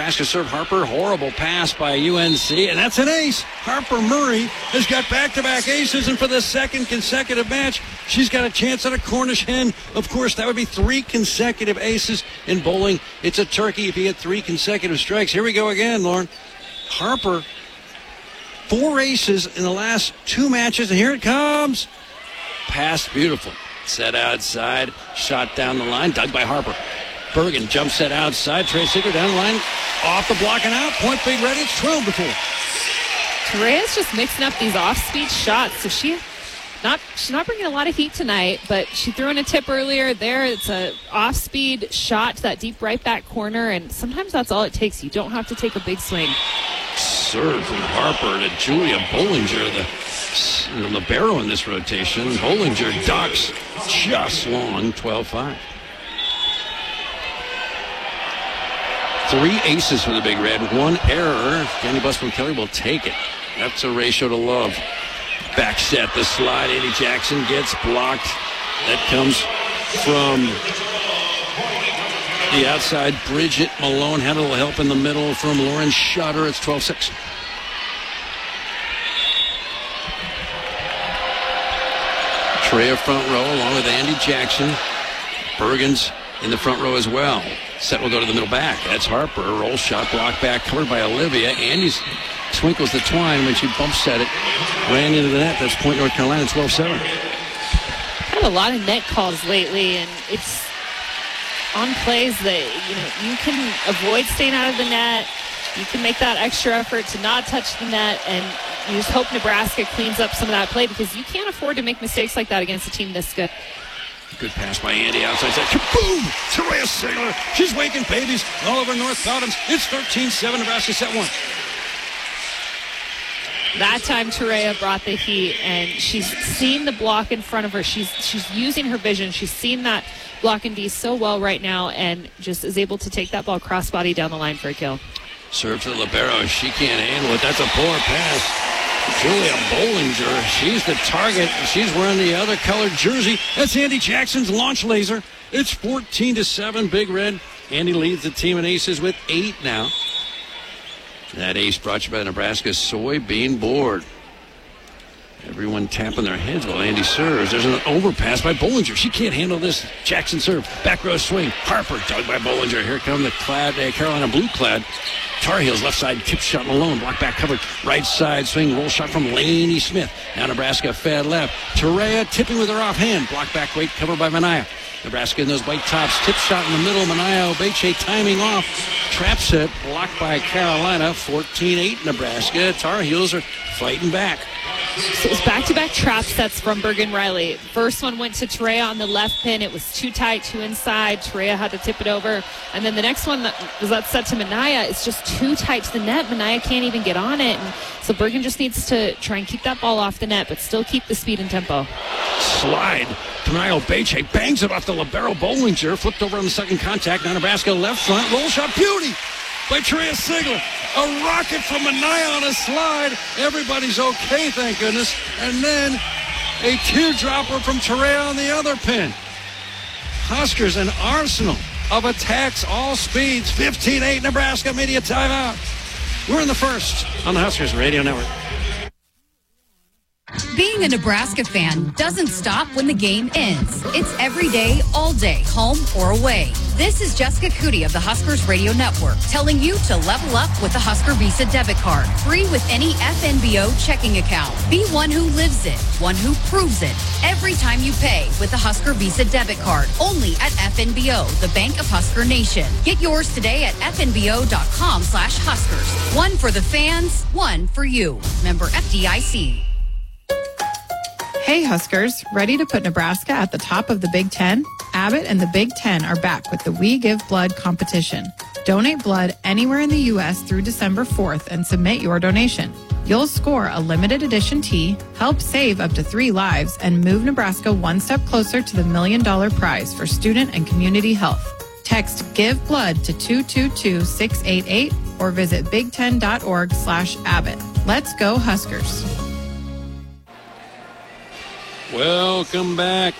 Nebraska serve. Harper, horrible pass by UNC, and that's an ace. Harper Murray has got back-to-back aces, and for the second consecutive match, she's got a chance at a Cornish hen. Of course, that would be 3 consecutive aces in bowling. It's a turkey if you get 3 consecutive strikes. Here we go again, Lauren. Harper, 4 aces in the last 2 matches, and here it comes. Pass, beautiful. Set outside, shot down the line, dug by Harper. Bergen jump set outside. Trey Sigler down the line, off the block and out. Point Big Red. It's 12-4. Terea's just mixing up these off-speed shots. So she's not bringing a lot of heat tonight, but she threw in a tip earlier there. It's a off-speed shot to that deep right back corner, and sometimes that's all it takes. You don't have to take a big swing. Serve from Harper to Julia Bollinger, the libero in this rotation. Bollinger ducks just long, 12-5. 3 aces for the Big Red, 1 error. Jenny Busman-Kelly will take it. That's a ratio to love. Back set, the slide. Andy Jackson gets blocked. That comes from the outside. Bridget Malone had a little help in the middle from Lauren Shutter. It's 12-6. Terea front row along with Andy Jackson. Bergen's in the front row as well. Set will go to the middle back. That's Harper. Roll shot, block back, covered by Olivia. Andy twinkles the twine when she bump set it. Ran into the net. That's Point North Carolina, 12-7. Had a lot of net calls lately, and it's on plays that you can avoid staying out of the net. You can make that extra effort to not touch the net, and you just hope Nebraska cleans up some of that play, because you can't afford to make mistakes like that against a team this good. Good pass by Andy outside. Kaboom! Terea Sigler. She's waking babies all over North Bottoms. It's 13-7. Nebraska set 1. That time Terea brought the heat, and she's seen the block in front of her. She's using her vision. She's seen that block and D so well right now, and just is able to take that ball crossbody down the line for a kill. Serve to the libero. She can't handle it. That's a poor pass. Julia Bollinger, she's the target. She's wearing the other colored jersey. That's Andy Jackson's launch laser. It's 14-7, Big Red. Andy leads the team in aces with 8 now. That ace brought you by Nebraska's soybean board. Everyone tapping their heads while Andy serves. There's an overpass by Bollinger. She can't handle this. Jackson serve. Back row swing. Harper dug by Bollinger. Here come the Carolina blue clad. Tar Heels left side tip shot Malone. Block back covered. Right side swing. Roll shot from Lainey Smith. Now Nebraska fed left. Terea tipping with her offhand. Block back weight covered by Minaya. Nebraska in those white tops. Tip shot in the middle. Minaya Obeche timing off. Trap set. Blocked by Carolina. 14-8 Nebraska. Tar Heels are fighting back. So it was back-to-back trap sets from Bergen Riley. First one went to Terea on the left pin. It was too tight, too inside. Terea had to tip it over. And then the next one that set to Minaya, it's just too tight to the net. Minaya can't even get on it. And so Bergen just needs to try and keep that ball off the net, but still keep the speed and tempo. Slide. Minaya Obeche bangs it off the libero. Bollinger flipped over on the second contact. Now Nebraska left front. Roll shot. Beauty by Terea Sigler. A rocket from Minaya on a slide. Everybody's okay, thank goodness. And then a teardropper from Terea on the other pin. Huskers, an arsenal of attacks, all speeds. 15-8 Nebraska, media timeout. We're in the first on the Huskers Radio Network. Being a Nebraska fan doesn't stop when the game ends. It's every day, all day, home or away. This is Jessica Cootie of the Huskers Radio Network telling you to level up with the Husker Visa debit card. Free with any FNBO checking account. Be one who lives it, one who proves it. Every time you pay with the Husker Visa debit card. Only at FNBO, the Bank of Husker Nation. Get yours today at fnbo.com/Huskers. One for the fans, one for you. Member FDIC. Hey Huskers, ready to put Nebraska at the top of the Big Ten? Abbott and the Big Ten are back with the We Give Blood competition. Donate blood anywhere in the U.S. through December 4th and submit your donation. You'll score a limited edition tee, help save up to 3 lives, and move Nebraska one step closer to the $1 million prize for student and community health. Text Give Blood to 222-688 or visit big10.org/Abbott. Let's go Huskers. Welcome back.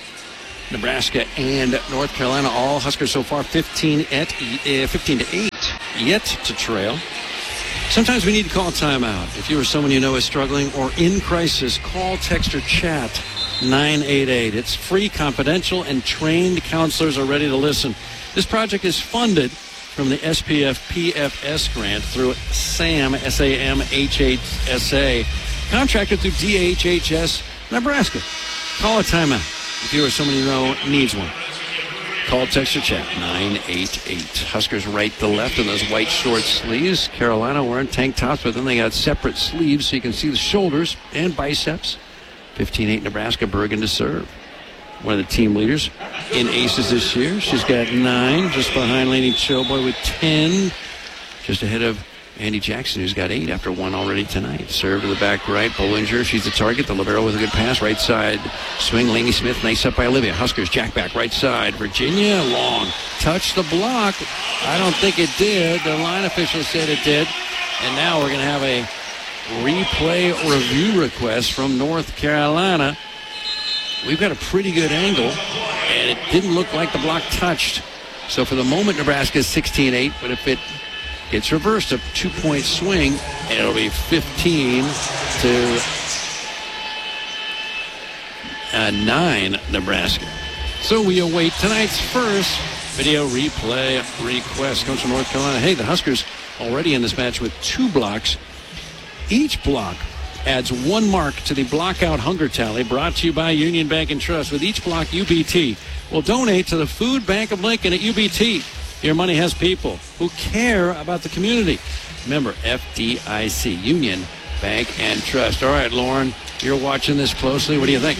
Nebraska and North Carolina, all Huskers so far 15-8. yet to trail. Sometimes we need to call a timeout. If you or someone you know is struggling or in crisis, call, text, or chat 988. It's free, confidential, and trained counselors are ready to listen. This project is funded from the SPF PFS grant through SAM, SAMHSA, contracted through DHHS, Nebraska. Call a timeout if you or someone you know needs one. Call, text, or chat 988. Huskers right to left in those white short sleeves. Carolina wearing tank tops, but then they got separate sleeves so you can see the shoulders and biceps. 15-8 Nebraska, Bergen to serve. One of the team leaders in aces this year. She's got 9, just behind Lainey Choboy with 10. Just ahead of Andy Jackson, who's got 8 after 1 already tonight. Serve to the back right. Bollinger, she's the target. The libero with a good pass. Right side swing. Laney Smith, nice up by Olivia. Huskers, jack back right side. Virginia, long. Touched the block. I don't think it did. The line official said it did. And now we're going to have a replay review request from North Carolina. We've got a pretty good angle, and it didn't look like the block touched. So for the moment, Nebraska is 16-8, but if it gets reversed, a 2-point swing, and it'll be 15-9 Nebraska. So we await tonight's first video replay request. Comes from North Carolina. Hey, the Huskers already in this match with 2 blocks. Each block adds 1 mark to the Blockout Hunger Tally, brought to you by Union Bank and Trust. With each block, UBT will donate to the Food Bank of Lincoln at UBT. Your money has people who care about the community. Remember, FDIC, Union Bank and Trust. All right, Lauren, you're watching this closely. What do you think?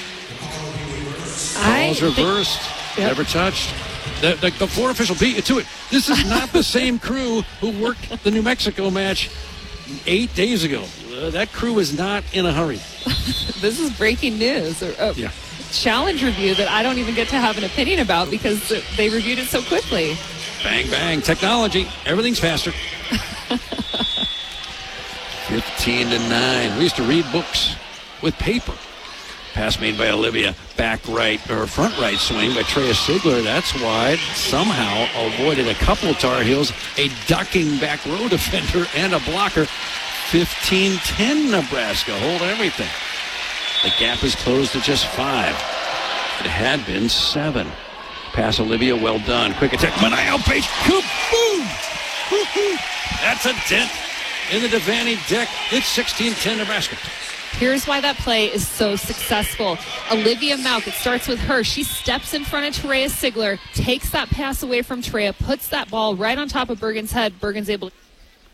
Balls reversed, never touched. The floor official beat you to it. This is not the same crew who worked the New Mexico match 8 days ago. That crew is not in a hurry. This is breaking news. Challenge review that I don't even get to have an opinion about because they reviewed it so quickly. Bang, bang. Technology. Everything's faster. 15-9. We used to read books with paper. Pass made by Olivia. Back right, or front right swing by Trea Sigler. That's wide. Somehow avoided a couple of Tar Heels, a ducking back row defender, and a blocker. 15-10 Nebraska. Hold everything. The gap is closed to just 5. It had been 7. Pass Olivia, well done. Quick attack. Manaya Page. Kaboom! That's a dent in the Devaney deck. It's 16-10 Nebraska. Here's why that play is so successful. Olivia Malk, it starts with her. She steps in front of Trea Sigler, takes that pass away from Trea, puts that ball right on top of Bergen's head. Bergen's able to...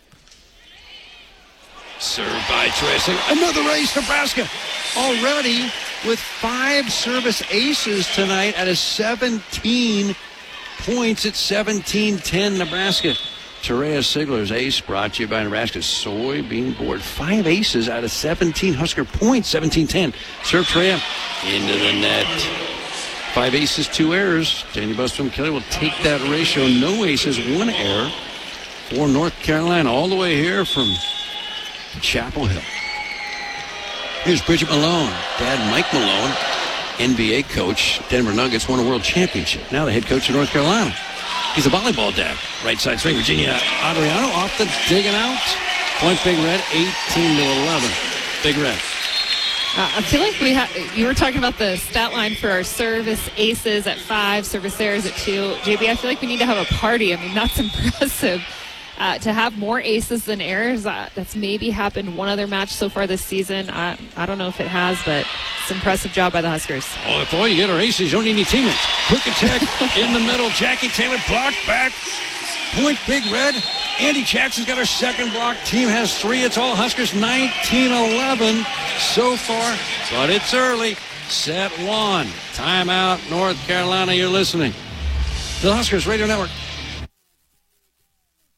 Served by Trea Sigler. Another ace, Nebraska. Already with 5 service aces tonight out of 17 points. It's 17-10 Nebraska. Trea Sigler's ace brought to you by Nebraska's soybean board. 5 aces out of 17 Husker points. 17-10. Serve Trea into the net. 5 aces, 2 errors. Danny Bustum Kelly will take that ratio. No aces, 1 error for North Carolina. All the way here from Chapel Hill. Here's Bridget Malone. Dad Mike Malone, NBA coach. Denver Nuggets won a world championship. Now the head coach of North Carolina. He's a volleyball dad. Right side swing. Virginia Adriano off the digging out. Point Big Red, 18-11. Big Red. I feel like you were talking about the stat line for our service aces at 5, service errors at 2. JB, I feel like we need to have a party. I mean, that's impressive. To have more aces than errors, that's maybe happened one other match so far this season. I don't know if it has, but it's an impressive job by the Huskers. Oh, if all you get are aces, you don't need any teammates. Quick attack in the middle. Jackie Taylor blocked back. Point Big Red. Andy Jackson's got her second block. Team has 3. It's all Huskers. 19-11 so far, but it's early. Set 1. Timeout, North Carolina. You're listening to the Huskers Radio Network.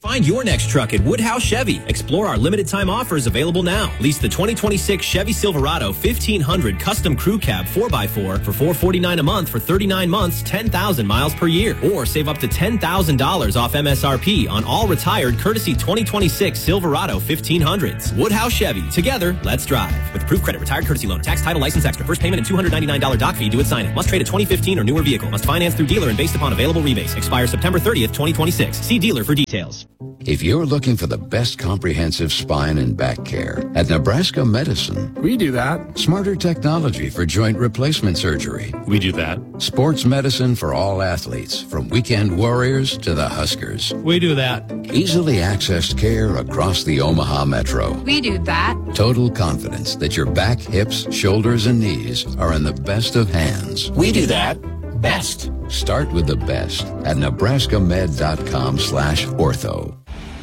Find your next truck at Woodhouse Chevy. Explore our limited time offers available now. Lease the 2026 Chevy Silverado 1500 Custom Crew Cab 4x4 for $449 a month for 39 months, 10,000 miles per year. Or save up to $10,000 off MSRP on all retired courtesy 2026 Silverado 1500s. Woodhouse Chevy. Together, let's drive. With approved credit, retired courtesy loan, tax, title, license extra. First payment and $299 doc fee due at signing. Must trade a 2015 or newer vehicle. Must finance through dealer and based upon available rebates. Expires September 30th, 2026. See dealer for details. If you're looking for the best comprehensive spine and back care, at Nebraska Medicine, we do that. Smarter technology for joint replacement surgery, we do that. Sports medicine for all athletes, from weekend warriors to the Huskers, we do that. Easily accessed care across the Omaha Metro, We do that. total confidence that your back, hips, shoulders, and knees are in the best of hands. We do that best. Start with the best at nebraskamed.com/ortho.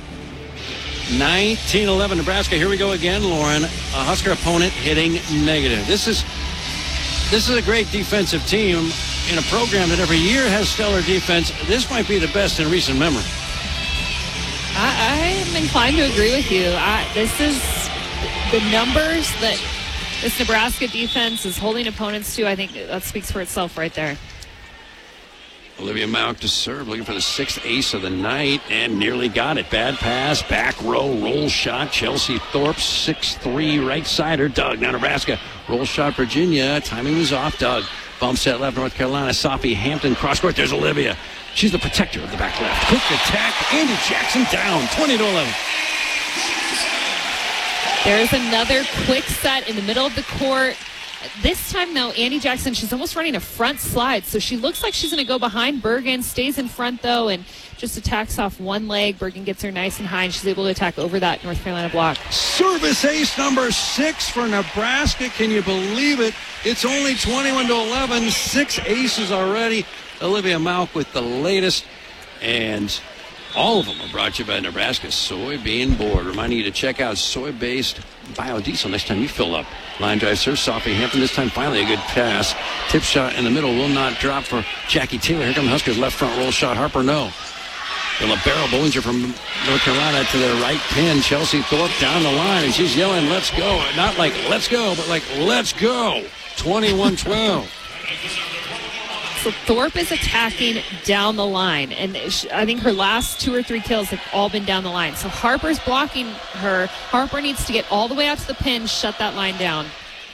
19-11 Nebraska. Here we go again, Lauren. A Husker opponent hitting negative. This is a great defensive team in a program that every year has stellar defense. This might be the best in recent memory. I am inclined to agree with you. This is the numbers that this Nebraska defense is holding opponents to. I think that speaks for itself right there. Olivia Mauk to serve, looking for the sixth ace of the night, and nearly got it. Bad pass, back row, roll shot. Chelsea Thorpe, 6'3", right sider. Doug, now Nebraska. Roll shot, Virginia. Timing was off. Doug bumps that left, North Carolina. Sophie Hampton, cross court. There's Olivia. She's the protector of the back left. Quick attack. Andy Jackson down, 20-11. There's another quick set in the middle of the court. This time, though, Andy Jackson, she's almost running a front slide, so she looks like she's going to go behind Bergen, stays in front, though, and just attacks off one leg. Bergen gets her nice and high, and she's able to attack over that North Carolina block. Service ace number 6 for Nebraska. Can you believe it? It's only 21-11. 6 aces already. Olivia Mauk with the latest, and all of them are brought to you by Nebraska Soybean Board. Reminding you to check out soy-based biodiesel next time you fill up. Line drive serve, Sophie Hampton. This time finally a good pass. Tip shot in the middle will not drop for Jackie Taylor. Here come the Huskers. Left front roll shot. Harper no. The libero Bollinger from North Carolina to the right pin. Chelsea Thorpe down the line, and she's yelling, let's go. Not like let's go, but like let's go. 21-12. So Thorpe is attacking down the line, and I think her last 2 or 3 kills have all been down the line. So Harper's blocking her. Harper needs to get all the way out to the pin, shut that line down.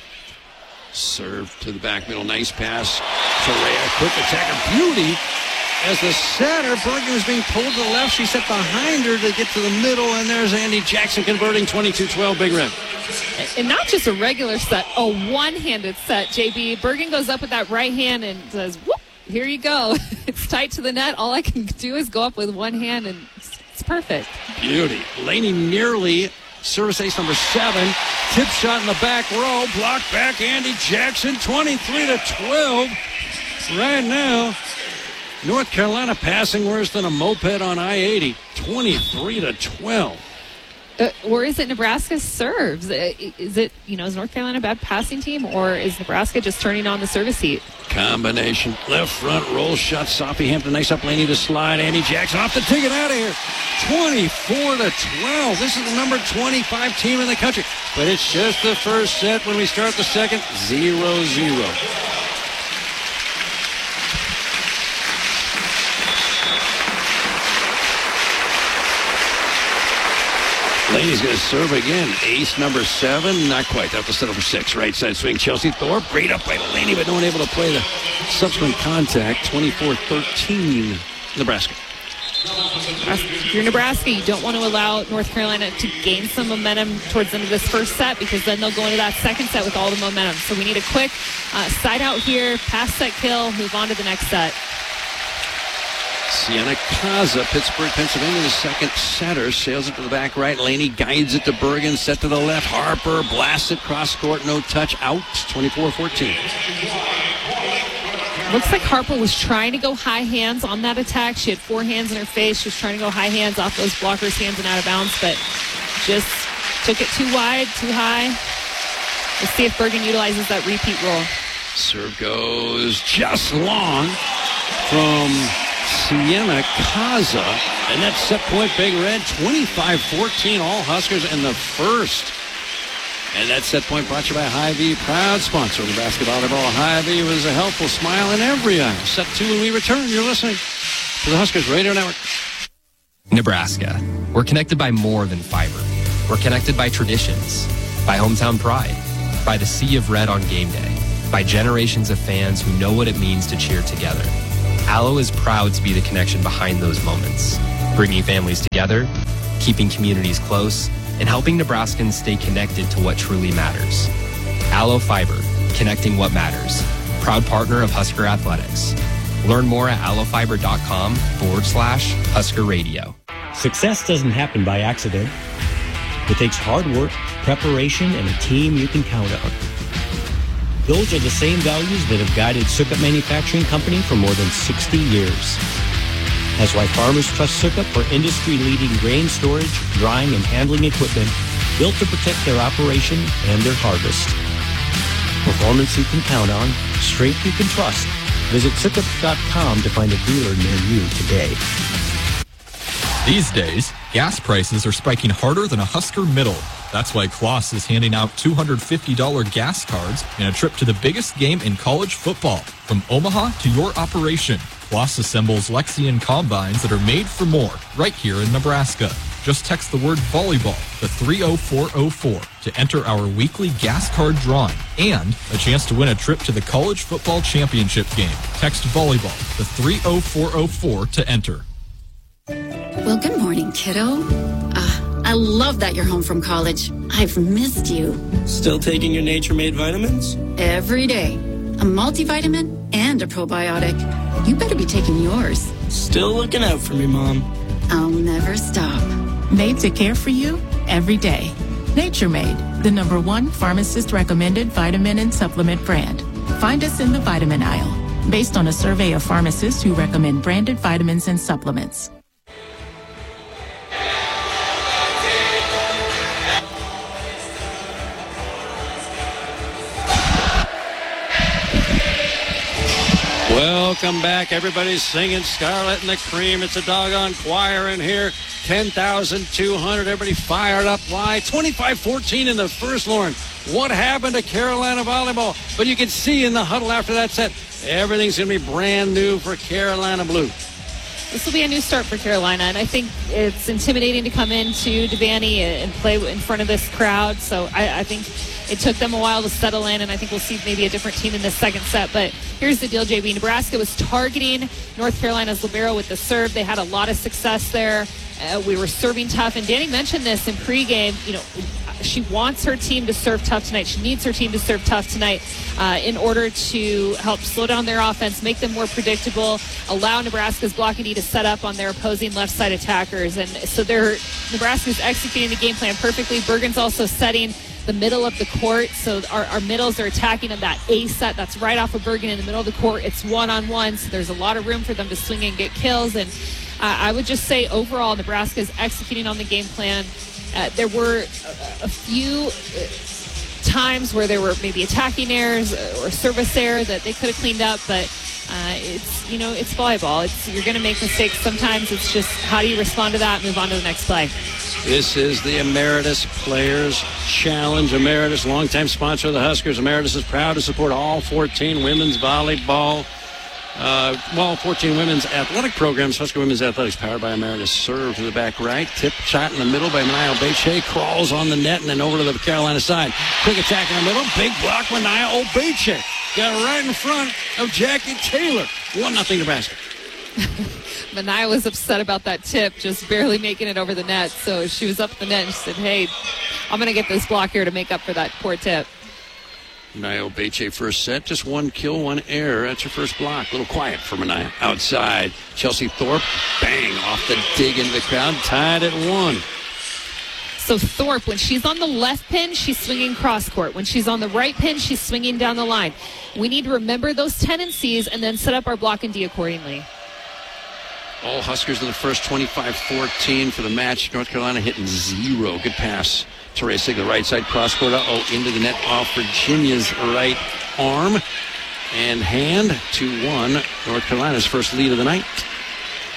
Serve to the back middle. Nice pass. Torrea, quick attack of beauty. As the setter, Bergen was being pulled to the left. She set behind her to get to the middle, and there's Andy Jackson converting 22-12. Big rim. And not just a regular set, a one-handed set, JB. Bergen goes up with that right hand and says, whoop, here you go. It's tight to the net. All I can do is go up with one hand, and it's perfect. Beauty. Laney nearly, service ace number 7. Tip shot in the back row. Block back, Andy Jackson, 23-12. Right now, North Carolina passing worse than a moped on I-80, 23-12. Or is it Nebraska's serves? Is it, is North Carolina a bad passing team, or is Nebraska just turning on the service heat? Combination. Left front roll shot. Sophie Hampton. Nice up Laney to slide. Andy Jackson off the ticket out of here. 24-12. This is the number 25 team in the country. But it's just the first set. When we start the second, 0-0. Laney's going to serve again. Ace number 7. Not quite. That's the set over 6. Right side swing. Chelsea Thorpe. Great up by Laney, but no one able to play the subsequent contact. 24-13. Nebraska. If you're Nebraska, you don't want to allow North Carolina to gain some momentum towards the end of this first set, because then they'll go into that second set with all the momentum. So we need a quick side out here, pass set kill, move on to the next set. Sienna Kaza, Pittsburgh, Pennsylvania, the second setter. Sails it to the back right. Laney guides it to Bergen. Set to the left. Harper blasts it cross court. No touch. Out. 24-14. Looks like Harper was trying to go high hands on that attack. She had 4 hands in her face. She was trying to go high hands off those blockers' hands and out of bounds, but just took it too wide, too high. Let's see if Bergen utilizes that repeat roll. Serve goes just long from Sienna Kaza. And that set point, Big Red, 25-14, all Huskers in the first. And that set point brought to you by Hy-Vee, proud sponsor of the basketball. Hy-Vee was a helpful smile in every eye. Set 2 when we return. You're listening to the Huskers Radio Network. Nebraska. We're connected by more than fiber. We're connected by traditions, by hometown pride, by the sea of red on game day, by generations of fans who know what it means to cheer together. Allo is proud to be the connection behind those moments, bringing families together, keeping communities close, and helping Nebraskans stay connected to what truly matters. Allo Fiber, connecting what matters. Proud partner of Husker Athletics. Learn more at allofiber.com/Husker Radio. Success doesn't happen by accident. It takes hard work, preparation, and a team you can count on. Those are the same values that have guided Sukup Manufacturing Company for more than 60 years. That's why farmers trust Sukup for industry-leading grain storage, drying, and handling equipment built to protect their operation and their harvest. Performance you can count on, strength you can trust. Visit Sukup.com to find a dealer near you today. These days, gas prices are spiking harder than a Husker middle. That's why Kloss is handing out $250 gas cards in a trip to the biggest game in college football. From Omaha to your operation, Kloss assembles Lexion combines that are made for more right here in Nebraska. Just text the word volleyball to 30404 to enter our weekly gas card drawing and a chance to win a trip to the college football championship game. Text volleyball to 30404 to enter. Well, good morning, kiddo. I love that you're home from college. I've missed you. Still taking your Nature Made vitamins? Every day. A multivitamin and a probiotic. You better be taking yours. Still looking out for me, Mom. I'll never stop. Made to care for you every day. Nature Made, the #1 pharmacist-recommended vitamin and supplement brand. Find us in the vitamin aisle, based on a survey of pharmacists who recommend branded vitamins and supplements. Welcome back. Everybody's singing Scarlet and the Cream. It's a doggone choir in here. 10,200. Everybody fired up. Why? 25-14 in the first, Lauren. What happened to Carolina volleyball? But you can see in the huddle after that set, everything's going to be brand new for Carolina Blue. This will be a new start for Carolina, and I think it's intimidating to come into Devaney and play in front of this crowd. So I think it took them a while to settle in, and I think we'll see maybe a different team in this second set. But here's the deal, JB. Nebraska was targeting North Carolina's libero with the serve. They had a lot of success there. We were serving tough, and Danny mentioned this in pregame. You know, she wants her team to serve tough tonight. She needs her team to serve tough tonight in order to help slow down their offense, make them more predictable, allow Nebraska's blocking D to set up on their opposing left side attackers. And so Nebraska's executing the game plan perfectly. Bergen's also setting the middle of the court, so our middles are attacking on that A set that's right off of Bergen in the middle of the court. It's one-on-one, so there's a lot of room for them to swing and get kills. And I would just say overall Nebraska is executing on the game plan. There were a few times where there were maybe attacking errors or service error that they could have cleaned up, but it's volleyball. You're going to make mistakes sometimes. It's just how do you respond to that and move on to the next play. This is the Emeritus Players Challenge. Emeritus, longtime sponsor of the Huskers. Emeritus is proud to support all 14 women's volleyball, 14 women's athletic programs. Husker Women's Athletics, powered by Emeritus. Serve to the back right. Tip shot in the middle by Mania Obeche. Crawls on the net and then over to the Carolina side. Quick attack in the middle. Big block, Mania Obeche. Got it right in front of Jackie Taylor. 1-0 Nebraska. Mania was upset about that tip, just barely making it over the net. So she was up the net and she said, hey, I'm going to get this block here to make up for that poor tip. Mania Obeche first set, just 1 kill, 1 error. That's her first block. A little quiet for Mania. Outside, Chelsea Thorpe, bang, off the dig into the crowd, tied at 1. So Thorpe, when she's on the left pin, she's swinging cross court. When she's on the right pin, she's swinging down the line. We need to remember those tendencies and then set up our block and D accordingly. All Huskers in the first, 25-14 for the match. North Carolina hitting 0. Good pass to Racing, the right side cross court. Into the net off Virginia's right arm. And hand to 1. North Carolina's first lead of the night.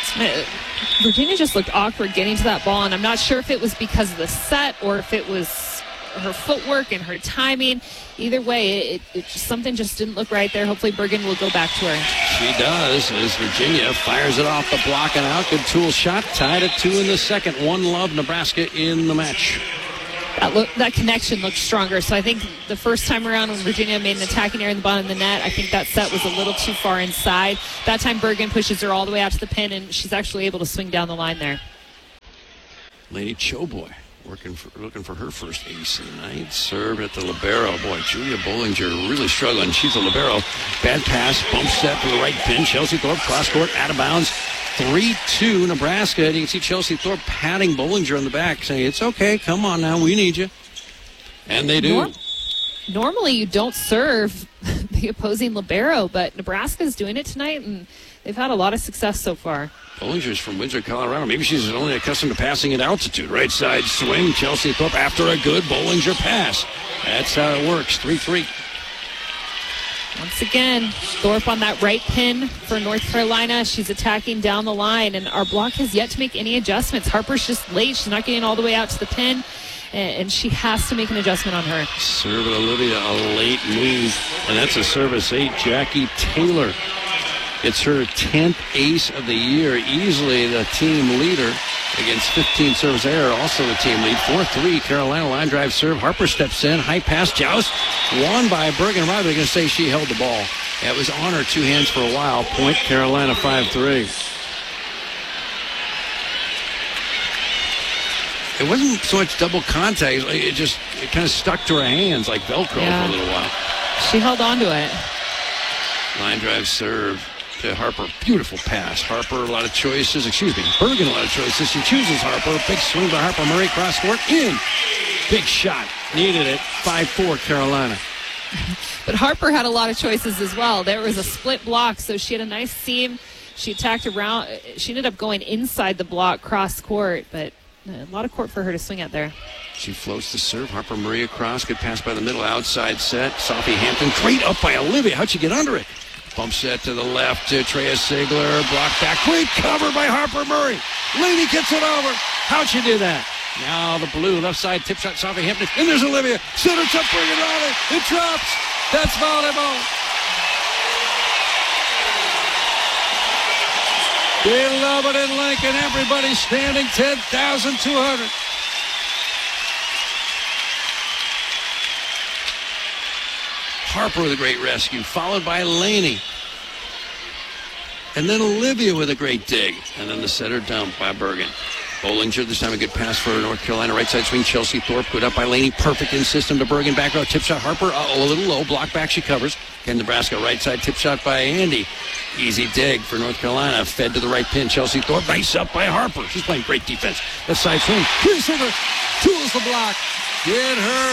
Virginia just looked awkward getting to that ball, and I'm not sure if it was because of the set or if it was her footwork and her timing. Either way, something just didn't look right there. Hopefully Bergen will go back to her. She does, as Virginia fires it off the block and out. Good tool shot. Tied at 2 in the second. 1-love Nebraska in the match. That connection looked stronger. So I think the first time around when Virginia made an attacking error in the bottom of the net, I think that set was a little too far inside. That time Bergen pushes her all the way out to the pin, and she's actually able to swing down the line there. Lady Choboy looking for her first ace of the night. Served at the libero. Boy, Julia Bollinger really struggling. She's a libero. Bad pass. Bump set to the right pin. Chelsea Thorpe cross court out of bounds. 3-2 Nebraska. And you can see Chelsea Thorpe patting Bollinger on the back, saying, it's okay, come on now, we need you. And they do. Normally you don't serve the opposing libero, but Nebraska's doing it tonight, and they've had a lot of success so far. Bollinger's from Windsor, Colorado. Maybe she's only accustomed to passing at altitude. Right side swing. Chelsea Thorpe after a good Bollinger pass. That's how it works. 3-3. Once again, Thorpe on that right pin for North Carolina. She's attacking down the line, and our block has yet to make any adjustments. Harper's just late. She's not getting all the way out to the pin, and she has to make an adjustment on her. Serve at Olivia, a late move, and that's a service 8. Jackie Taylor. It's her 10th ace of the year. Easily the team leader against 15 service error. Also the team lead. 4-3 Carolina line drive serve. Harper steps in. High pass joust. Won by Bergen Riley. They're going to say she held the ball. It was on her 2 hands for a while. Point Carolina 5-3. It wasn't so much double contact. It kind of stuck to her hands like Velcro for a little while. She held on to it. Line drive serve to Harper. Beautiful pass. Harper, a lot of choices. Bergen, a lot of choices. She chooses Harper. Big swing by Harper Murray. Cross court. In. Big shot. Needed it. 5-4 Carolina. But Harper had a lot of choices as well. There was a split block, so she had a nice seam. She attacked around. She ended up going inside the block, cross court, but a lot of court for her to swing at there. She floats the serve. Harper Marie across. Good pass by the middle. Outside set. Sophie Hampton. Great up by Olivia. How'd she get under it? Bump set to the left to Trea Sigler. Block back. Great cover by Harper Murray. Lady gets it over. How'd she do that? Now the blue left side tip shot. Sophie Hampton. And there's Olivia. Center up Bergen Riley. It drops. That's volleyball. We love it in Lincoln. Everybody standing 10,200. Harper with a great rescue, followed by Laney. And then Olivia with a great dig. And then the setter dump by Bergen. Bollinger, this time a good pass for North Carolina. Right side swing, Chelsea Thorpe, put up by Laney. Perfect in system to Bergen. Back row, tip shot. Harper, a little low. Block back, she covers. Again, Nebraska, right side tip shot by Andy. Easy dig for North Carolina. Fed to the right pin. Chelsea Thorpe, nice up by Harper. She's playing great defense. Left side swing. Here's Silver. Tools the block. Get her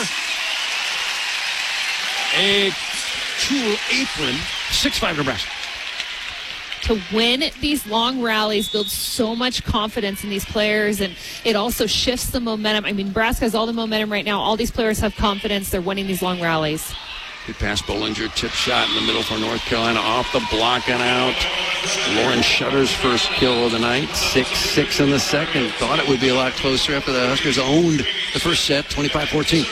a tool apron. 6-5 Nebraska. To win these long rallies builds so much confidence in these players, and it also shifts the momentum. I mean, Nebraska has all the momentum right now. All these players have confidence. They're winning these long rallies. Good pass, Bollinger. Tip shot in the middle for North Carolina. Off the block and out. Lauren Shutter's first kill of the night. 6-6 in the second. Thought it would be a lot closer after the Huskers owned the first set, 25-14.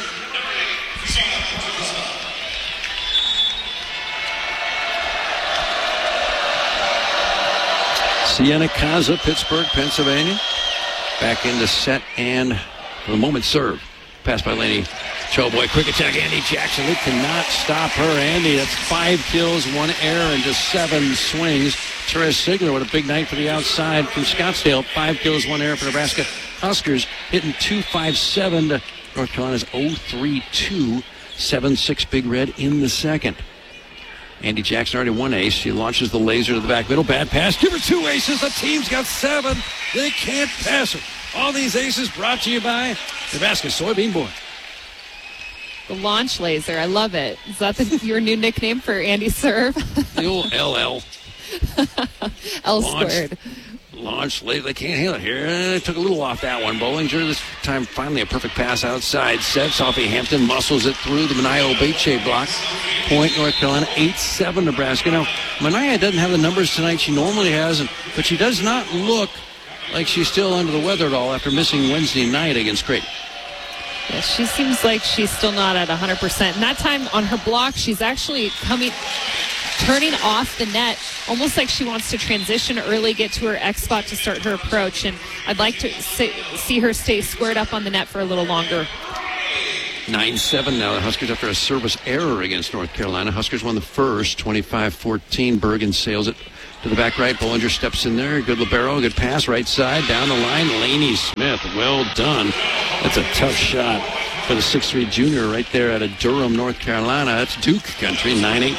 Sienna Kaza, Pittsburgh, Pennsylvania. Back into set and, for the moment, serve. Pass by Laney Choboy. Quick attack, Andy Jackson. It cannot stop her, Andy. That's 5 kills, 1 error, and just 7 swings. Therese Sigler with a big night for the outside from Scottsdale. 5 kills, 1 error for Nebraska. Huskers hitting 2-5-7 to North Carolina's 0-3-2. 7-6 Big Red in the second. Andy Jackson already 1 ace. She launches the laser to the back middle. Bad pass. Give her 2 aces. The team's got 7. They can't pass her. All these aces brought to you by Nebraska Soybean Boy. The launch laser. I love it. Is that your new nickname for Andy Serve? The old LL. L squared. Launch late. They can't handle it here. Took a little off that one. Bollinger this time finally a perfect pass outside. Set. Sophie Hampton muscles it through the Manaya Obeche block. Point North Carolina 8-7 Nebraska. Now, Manaya doesn't have the numbers tonight she normally has, but she does not look like she's still under the weather at all after missing Wednesday night against Creighton. Yeah, she seems like she's still not at 100%. And that time on her block, she's actually turning off the net, almost like she wants to transition early, get to her X spot to start her approach. And I'd like to see her stay squared up on the net for a little longer. 9-7 now. The Huskers after a service error against North Carolina. Huskers won the first, 25-14. Bergen sails it to the back right. Bollinger steps in there. Good libero, good pass, right side, down the line. Laney Smith, well done. That's a tough shot for the 6'3 junior right there out of Durham, North Carolina. That's Duke country, 9-8.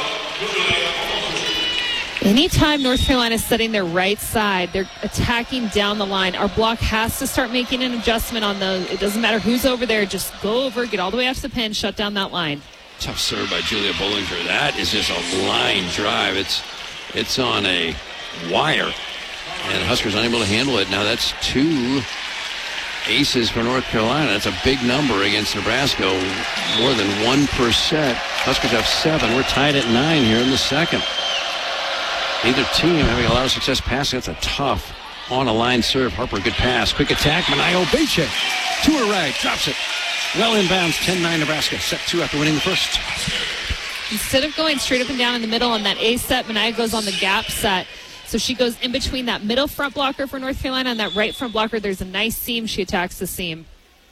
Anytime North Carolina is setting their right side, they're attacking down the line. Our block has to start making an adjustment on those. It doesn't matter who's over there. Just go over, get all the way out to the pin, shut down that line. Tough serve by Julia Bollinger. That is just a line drive. It's on a wire. And Huskers unable to handle it. Now that's 2 aces for North Carolina. That's a big number against Nebraska. More than 1%. Huskers have 7. We're tied at 9 here in the second. Neither team having a lot of success passing. That's a tough on-a-line serve. Harper, good pass. Quick attack. Manaya Obeche to her right. Drops it. Well inbounds. 10-9 Nebraska. Set 2 after winning the first. Instead of going straight up and down in the middle on that A set, Manaya goes on the gap set. So she goes in between that middle front blocker for North Carolina and that right front blocker. There's a nice seam. She attacks the seam.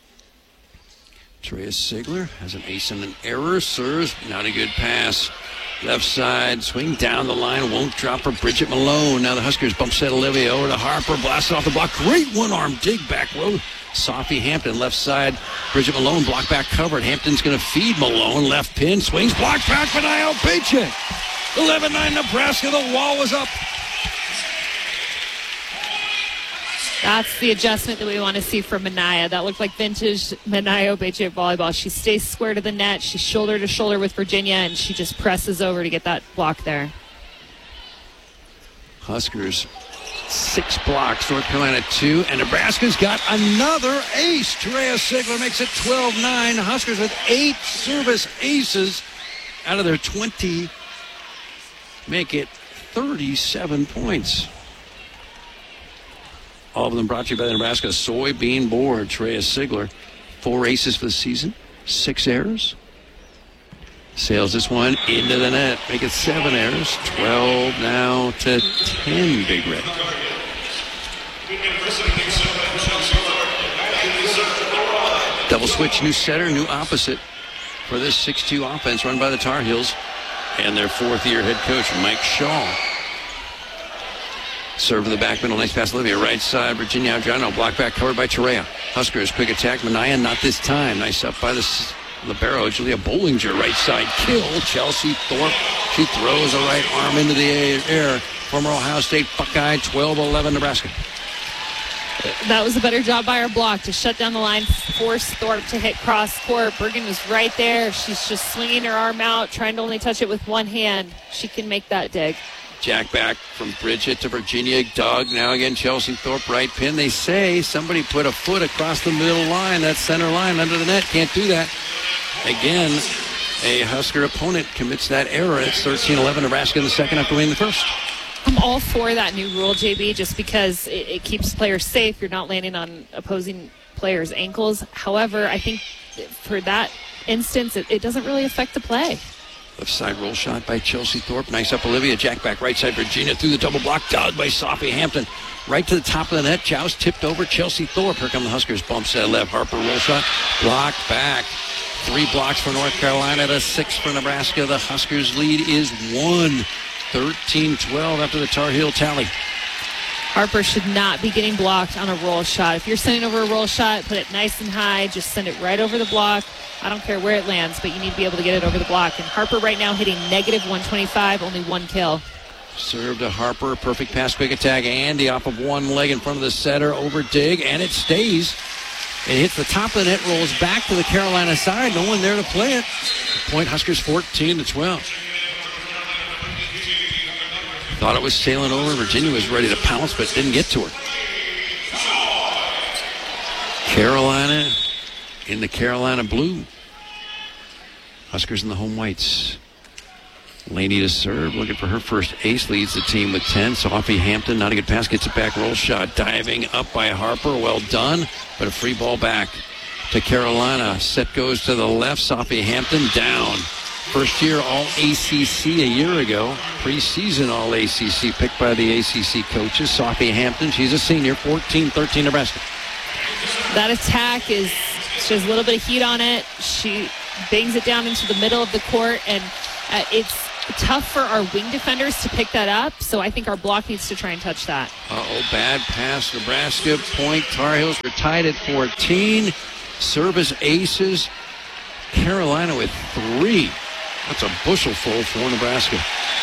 Terea Sigler has an ace and an error. Serves. Not a good pass. Left side, swing down the line, won't drop for Bridget Malone. Now the Huskers bump set Olivia over to Harper, blasted off the block. Great one-arm dig back row. Sophie Hampton, left side. Bridget Malone, block back covered. Hampton's going to feed Malone. Left pin, swings, block back, Manaya Obeche. 11-9 Nebraska, the wall was up. That's the adjustment that we want to see from Manaya. That looked like vintage Manaya Obeche volleyball. She stays square to the net. She's shoulder to shoulder with Virginia, and she just presses over to get that block there. Huskers, 6 blocks. North Carolina 2, and Nebraska's got another ace. Terea Sigler makes it 12-9. Huskers with 8 service aces out of their 20 make it 37 points. All of them brought to you by the Nebraska Soybean Board. Terea Sigler, 4 aces for the season, 6 errors. Sails this one into the net. Make it 7 errors. 12 now to 10, Big Red. Double switch, new setter, new opposite for this 6-2 offense run by the Tar Heels and their 4th-year head coach, Mike Shaw. Serve to the back middle. Nice pass, Olivia. Right side, Virginia Adriano. Block back covered by Terea. Huskers, quick attack. Manaya, not this time. Nice up by the libero. Julia Bollinger, right side. Kill. Chelsea Thorpe. She throws a right arm into the air. Former Ohio State Buckeye, 12-11 Nebraska. That was a better job by our block to shut down the line, force Thorpe to hit cross court. Bergen was right there. She's just swinging her arm out, trying to only touch it with one hand. She can make that dig. Jack back from Bridget to Virginia. Doug now again. Chelsea Thorpe right pin. They say somebody put a foot across the middle line, that center line under the net. Can't do that. Again, a Husker opponent commits that error. It's 13-11 Nebraska in the second after winning the first. I'm all for that new rule, JB, just because it keeps players safe. You're not landing on opposing players' ankles. However, I think for that instance, it doesn't really affect the play. Left side roll shot by Chelsea Thorpe. Nice up Olivia. Jack back right side Virginia through the double block. Dug by Sophie Hampton. Right to the top of the net. Joust tipped over Chelsea Thorpe. Here come the Huskers. Bumps that left. Harper roll shot. Blocked back. 3 blocks for North Carolina to 6 for Nebraska. The Huskers lead is 1. 13-12 after the Tar Heel tally. Harper should not be getting blocked on a roll shot. If you're sending over a roll shot, put it nice and high. Just send it right over the block. I don't care where it lands, but you need to be able to get it over the block. And Harper right now hitting negative 125, only 1 kill. Serve to Harper, perfect pass, quick attack. Andy off of one leg in front of the setter, over dig, and it stays. It hits the top of the net, rolls back to the Carolina side. No one there to play it. Point Huskers 14-12. Thought it was sailing over. Virginia was ready to pounce, but didn't get to her. Carolina in the Carolina blue. Huskers in the home whites. Laney to serve, looking for her first ace, leads the team with 10. Sophie Hampton, not a good pass, gets it back, roll shot, diving up by Harper, well done, but a free ball back to Carolina. Set goes to the left, Sophie Hampton down. First year All-ACC a year ago, preseason All-ACC, picked by the ACC coaches. Sophie Hampton, she's a senior, 14-13 Nebraska. That attack she has a little bit of heat on it. She bangs it down into the middle of the court, and it's tough for our wing defenders to pick that up, so I think our block needs to try and touch that. Bad pass, Nebraska. Point, Tar Heels are tied at 14. Service aces. Carolina with 3. That's a bushel full for Nebraska.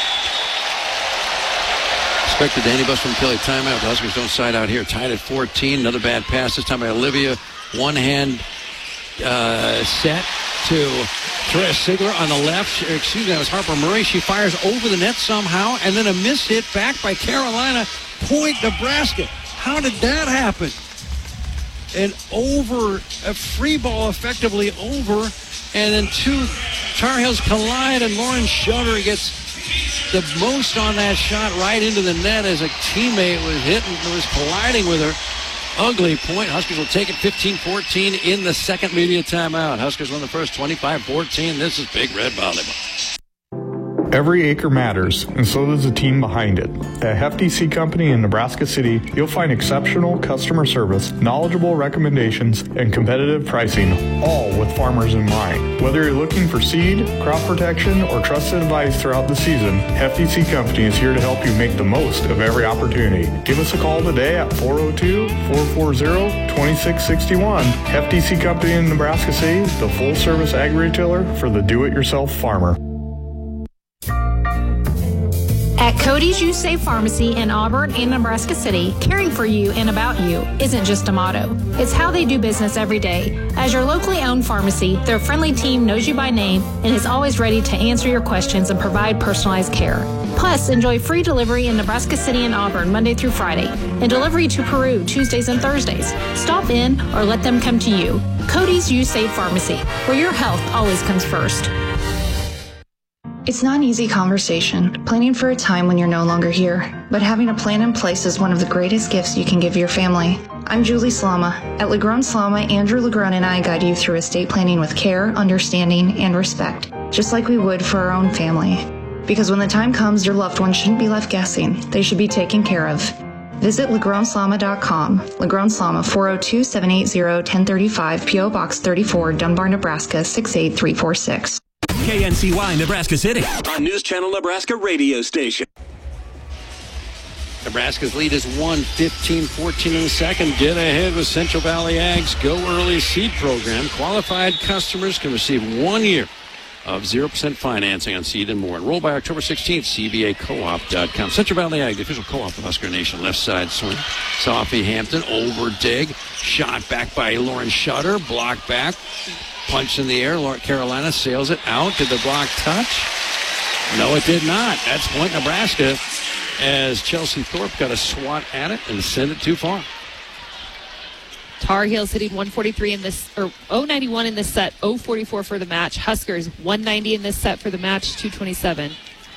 Expected Danny Bus from Kelly. Timeout. The Huskers don't side out here. Tied at 14. Another bad pass, this time by Olivia. One-hand set to Therese Sigler on the left. Excuse me, that was Harper Murray. She fires over the net somehow, and then a miss hit back by Carolina. Point, Nebraska. How did that happen? A free ball effectively over, and then two Tar Heels collide, and Lauren Shutter gets the most on that shot right into the net as a teammate was colliding with her. Ugly point. Huskers will take it 15-14 in the second media timeout. Huskers won the first 25-14. This is Big Red Volleyball. Every acre matters, and so does the team behind it. At Hefty Seed Company in Nebraska City, you'll find exceptional customer service, knowledgeable recommendations, and competitive pricing, all with farmers in mind. Whether you're looking for seed, crop protection, or trusted advice throughout the season, Hefty Seed Company is here to help you make the most of every opportunity. Give us a call today at 402-440-2661. Hefty Seed Company in Nebraska City, the full-service ag retailer for the do-it-yourself farmer. At Cody's You Save Pharmacy in Auburn and Nebraska City, caring for you and about you isn't just a motto. It's how they do business every day. As your locally owned pharmacy, their friendly team knows you by name and is always ready to answer your questions and provide personalized care. Plus, enjoy free delivery in Nebraska City and Auburn Monday through Friday, and delivery to Peru Tuesdays and Thursdays. Stop in or let them come to you. Cody's You Save Pharmacy, where your health always comes first. It's not an easy conversation, planning for a time when you're no longer here, but having a plan in place is one of the greatest gifts you can give your family. I'm Julie Slama. At Legrone Slama, Andrew Legrone and I guide you through estate planning with care, understanding, and respect, just like we would for our own family. Because when the time comes, your loved one shouldn't be left guessing. They should be taken care of. Visit LegronSlama.com. Legrone Slama, 402-780-1035, P.O. Box 34, Dunbar, Nebraska, 68346. KNCY Nebraska City on News Channel Nebraska radio station. Nebraska's lead is 15-14 in the second. Get ahead with Central Valley Ag's Go Early Seed Program. Qualified customers can receive 1 year of 0% financing on seed and more. Enroll by October 16th, cvacoop.com. Central Valley Ag, the official co-op of Husker Nation. Left side swing. Sophie Hampton, over dig. Shot back by Lauren Shutter. Block back. Punch in the air. Carolina sails it out. Did the block touch? No, it did not. That's point Nebraska as Chelsea Thorpe got a swat at it and sent it too far. Tar Heels hitting 143 in this, or 091 in this set, 044 for the match. Huskers 190 in this set for the match, 227.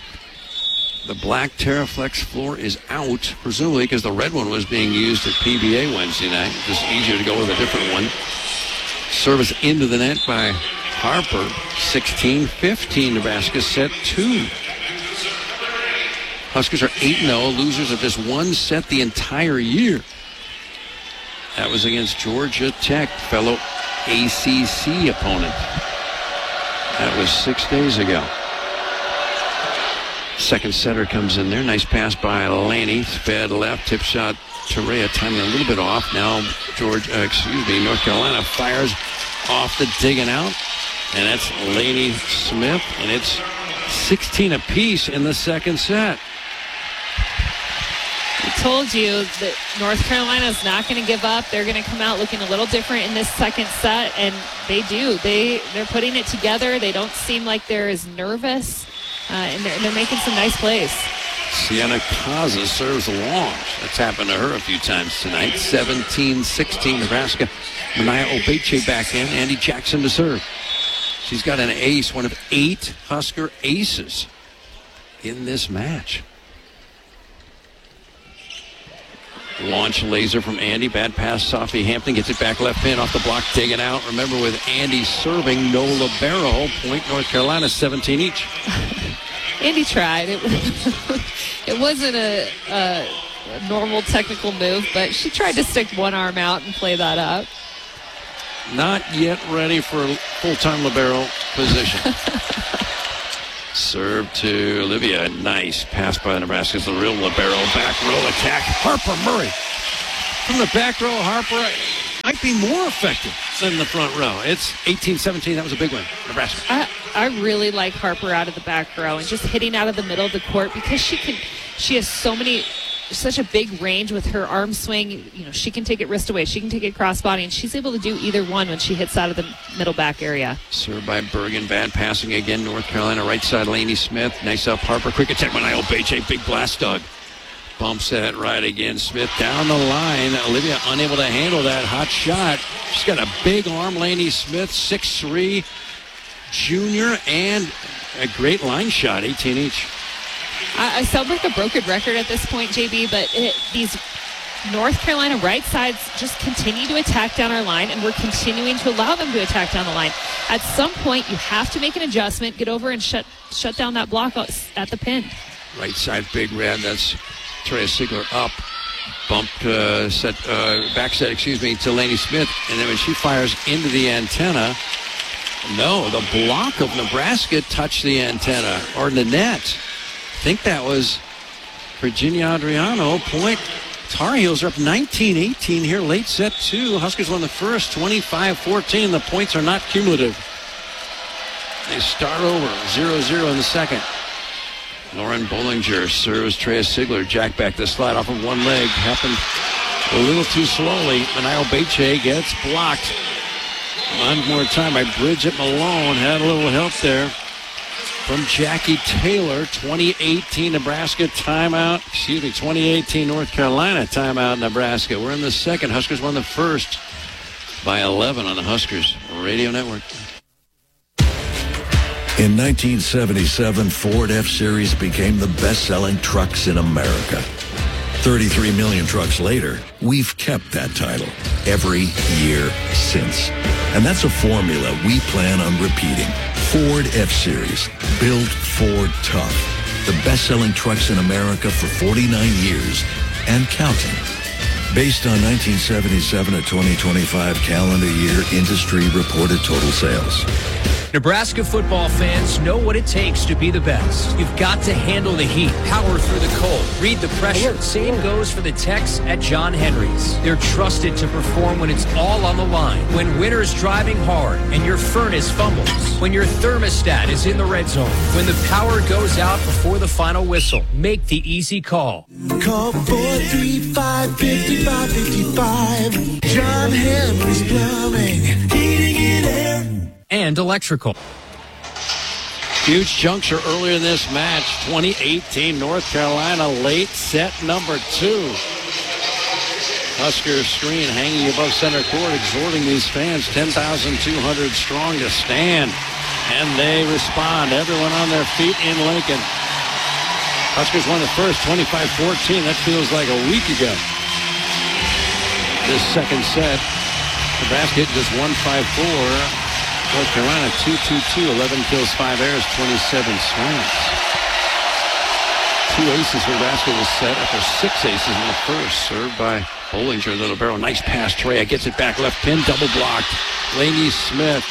The black Terraflex floor is out, presumably because the red one was being used at PBA Wednesday night. Just easier to go with a different one. Service into the net by Harper. 16-15, Nebraska set 2. Huskers are 8-0, losers of just one set the entire year. That was against Georgia Tech, fellow ACC opponent. That was 6 days ago. Second setter comes in there. Nice pass by Laney. Sped left, tip shot. Torrea timing a little bit off. Now North Carolina fires off the digging out. And that's Laney Smith. And it's 16 apiece in the second set. I told you that North Carolina is not going to give up. They're going to come out looking a little different in this second set, and they do. They're putting it together. They don't seem like they're as nervous, and they're making some nice plays. Sienna Kaza serves long. That's happened to her a few times tonight. 17-16 Nebraska. Mania Obeche back in. Andy Jackson to serve. She's got an ace, one of 8 Husker aces in this match. Launch laser from Andy. Bad pass. Sophie Hampton gets it back left pin off the block. Taken out. Remember, with Andy serving, no libero. Point North Carolina, 17 each. Andy tried. It wasn't a normal technical move, but she tried to stick one arm out and play that up. Not yet ready for full-time libero position. Serve to Olivia. Nice pass by Nebraska's the real libero. Back row attack. Harper Murray. From the back row, Harper might be more effective than the front row. It's 18-17. That was a big win. Nebraska. I really like Harper out of the back row and just hitting out of the middle of the court because she has such a big range with her arm swing. You know, she can take it wrist away, she can take it crossbody, and she's able to do either one when she hits out of the middle back area. Served by Bergen. Bad passing again. North Carolina right side. Laney Smith. Nice up. Harper. Quick attack. Mania Obeche. Big blast dog. Bumps that right again. Smith down the line. Olivia unable to handle that hot shot. She's got a big arm. Laney Smith, 6'3", junior, and a great line shot. 18 each. I sound like a broken record at this point, JB, but these North Carolina right sides just continue to attack down our line, and we're continuing to allow them to attack down the line. At some point, you have to make an adjustment, get over and shut down that block at the pin. Right side, big red. That's Trey Sigler up. Bumped back set, to Laney Smith. And then when she fires into the antenna, no, the block of Nebraska touched the antenna or the net. I think that was Virginia Adriano. Point. Tar Heels are up 19-18 here, late set 2. Huskers won the first, 25-14. The points are not cumulative. They start over, 0-0 in the second. Lauren Bollinger serves Trey Sigler. Jack back the slide off of one leg. Happened a little too slowly. Mania Obeche gets blocked. One more time by Bridget Malone. Had a little help there from Jackie Taylor. 2018 Nebraska timeout. 2018 North Carolina timeout, Nebraska. We're in the second. Huskers won the first by 11 on the Huskers Radio Network. In 1977, Ford F-Series became the best-selling trucks in America. 33 million trucks later, we've kept that title every year since. And that's a formula we plan on repeating. Ford F-Series, built Ford tough. The best-selling trucks in America for 49 years and counting. Based on 1977 to 2025 calendar year industry reported total sales. Nebraska football fans know what it takes to be the best. You've got to handle the heat, power through the cold, read the pressure. Same goes for the techs at John Henry's. They're trusted to perform when it's all on the line. When winter's driving hard and your furnace fumbles. When your thermostat is in the red zone. When the power goes out before the final whistle. Make the easy call. Call 435-5555. John Henry's Plumbing. Heating and air. And electrical. Huge juncture earlier in this match. 2018 North Carolina late set number 2. Husker screen hanging above center court, exhorting these fans, 10,200 strong, to stand. And they respond. Everyone on their feet in Lincoln. Huskers won the first, 25-14. That feels like a week ago. This second set, Nebraska hit just 1-5-4. North Carolina 2-2-2, 11 kills, 5 errors, 27 swings. 2 aces for Nebraska was set after 6 aces in the first. Served by Bollinger, the libero. Nice pass. Trey gets it back left pin, double blocked. Laney Smith,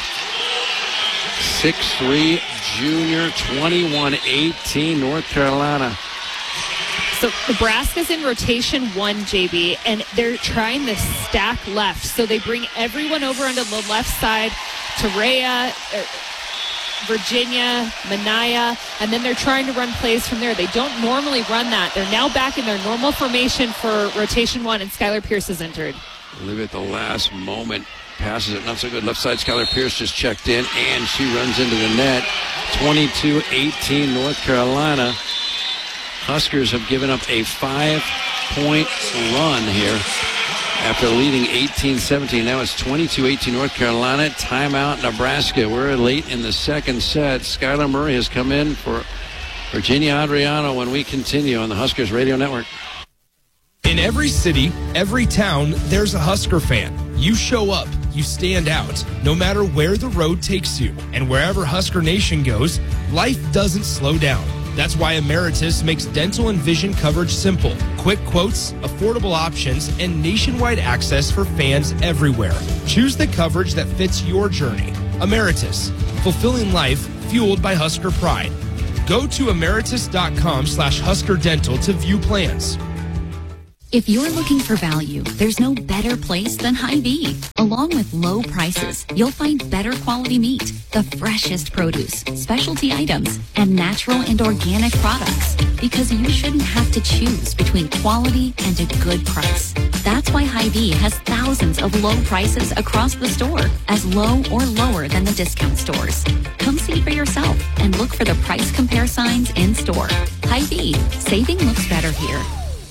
6'3", junior, 21-18, North Carolina. So Nebraska's in rotation 1, JB, and they're trying to stack left. So they bring everyone over onto the left side. Terea, Virginia, Mania, and then they're trying to run plays from there. They don't normally run that. They're now back in their normal formation for rotation 1, and Skylar Pierce has entered. Live at the last moment. Passes it not so good. Left side, Skylar Pierce just checked in, and she runs into the net. 22-18 North Carolina. Huskers have given up a 5-point run here after leading 18-17. Now it's 22-18 North Carolina. Timeout Nebraska. We're late in the second set. Skylar Murray has come in for Virginia Adriano when we continue on the Huskers Radio Network. In every city, every town, there's a Husker fan. You show up, you stand out, no matter where the road takes you. And wherever Husker Nation goes, life doesn't slow down. That's why Emeritus makes dental and vision coverage simple. Quick quotes, affordable options, and nationwide access for fans everywhere. Choose the coverage that fits your journey. Emeritus, fulfilling life fueled by Husker pride. Go to emeritus.com/Husker Dental to view plans. If you're looking for value, there's no better place than Hy-Vee. Along with low prices, you'll find better quality meat, the freshest produce, specialty items, and natural and organic products. Because you shouldn't have to choose between quality and a good price. That's why Hy-Vee has thousands of low prices across the store, as low or lower than the discount stores. Come see for yourself and look for the price compare signs in store. Hy-Vee, saving looks better here.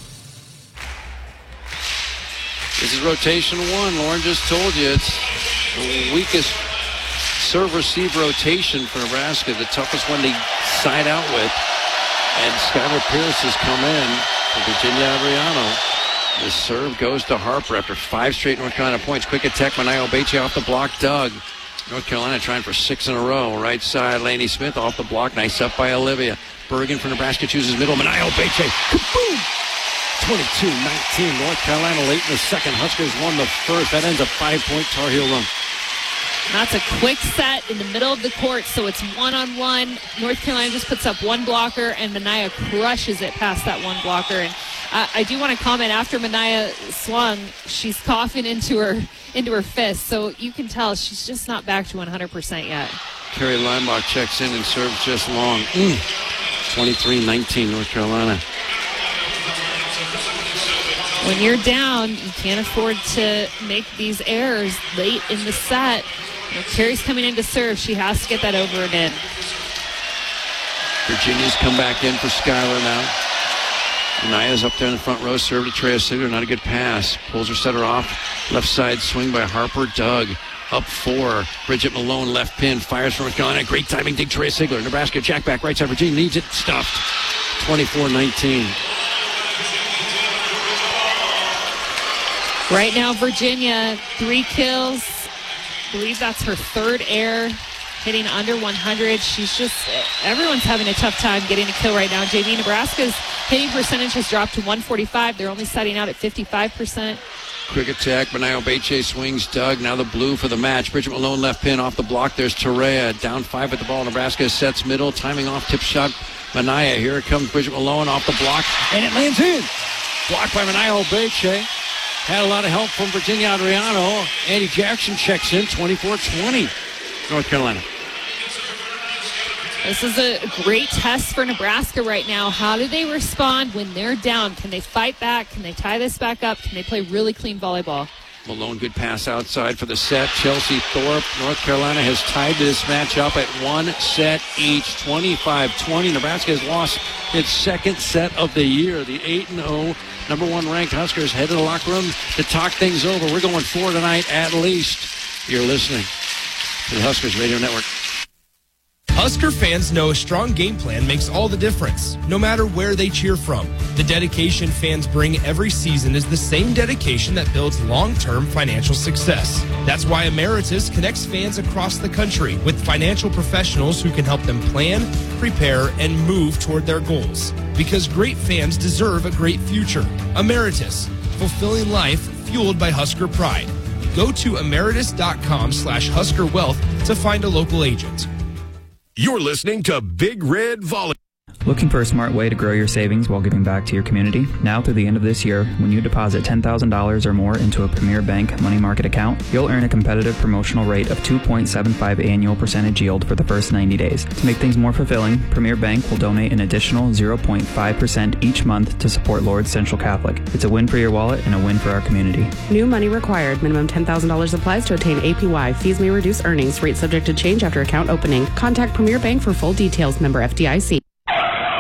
This is rotation one. Lauren just told you it's the weakest serve-receive rotation for Nebraska, the toughest one to side out with. And Skylar Pierce has come in for Virginia Adriano. The serve goes to Harper after 5 straight North Carolina points. Quick attack, Manayo Obeche off the block. Doug. North Carolina trying for 6 in a row. Right side, Laney Smith off the block. Nice up by Olivia. Bergen for Nebraska chooses middle. Manayo Obeche. Kaboom! 22-19, North Carolina late in the second. Huskers won the first. That ends a 5-point Tar Heel run. That's a quick set in the middle of the court, so it's one-on-one. Her Carolina just puts up one blocker, and Minaya crushes it past that one blocker. And I do want to comment, after Minaya swung, she's coughing into her fist, so you can tell she's just not back to 100% yet. Carrie Limbach checks in and serves just long. 23-19, North Carolina. When you're down, you can't afford to make these errors late in the set. Carrie's coming in to serve. She has to get that over and in. Virginia's come back in for Skylar now. Anaya's up there in the front row. Serve to Trea Sigler. Not a good pass. Pulls her setter off. Left side swing by Harper. Doug up 4. Bridget Malone left pin. Fires from North Carolina. Great timing. Dig Trea Sigler. Nebraska jack back right side. Virginia needs it. Stuffed. 24-19. Right now, Virginia, 3 kills. I believe that's her 3rd air, hitting under 100. Everyone's having a tough time getting a kill right now. JV, Nebraska's hitting percentage has dropped to 145. They're only setting out at 55%. Quick attack. Manayo Obeche swings. Doug, now the blue for the match. Bridget Malone left pin off the block. There's Tarea. Down 5 at the ball. Nebraska sets middle. Timing off tip shot. Minaya. Here it comes. Bridget Malone off the block. And it lands in. Blocked by Manayo Obeche. Had a lot of help from Virginia Adriano. Andy Jackson checks in, 24-20, North Carolina. This is a great test for Nebraska right now. How do they respond when they're down? Can they fight back? Can they tie this back up? Can they play really clean volleyball? Malone, good pass outside for the set. Chelsea Thorpe, North Carolina has tied this match up at 1 set each, 25-20. Nebraska has lost its 2nd set of the year. The 8-0 number 1 ranked Huskers head to the locker room to talk things over. We're going 4 tonight at least. You're listening to the Huskers Radio Network. Husker fans know a strong game plan makes all the difference, no matter where they cheer from. The dedication fans bring every season is the same dedication that builds long-term financial success. That's why Emeritus connects fans across the country with financial professionals who can help them plan, prepare, and move toward their goals. Because great fans deserve a great future. Emeritus, fulfilling life fueled by Husker pride. Go to emeritus.com/Husker Wealth to find a local agent. You're listening to Big Red Volley. Looking for a smart way to grow your savings while giving back to your community? Now through the end of this year, when you deposit $10,000 or more into a Premier Bank money market account, you'll earn a competitive promotional rate of 2.75 annual percentage yield for the first 90 days. To make things more fulfilling, Premier Bank will donate an additional 0.5% each month to support Lourdes Central Catholic. It's a win for your wallet and a win for our community. New money required. Minimum $10,000 applies to obtain APY. Fees may reduce earnings. Rate subject to change after account opening. Contact Premier Bank for full details. Member FDIC.